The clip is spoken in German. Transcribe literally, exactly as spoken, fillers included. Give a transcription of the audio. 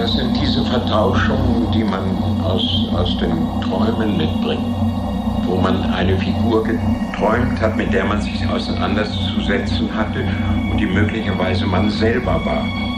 Das sind diese Vertauschungen, die man aus, aus den Träumen mitbringt, wo man eine Figur geträumt hat, mit der man sich auseinanderzusetzen hatte und die möglicherweise man selber war.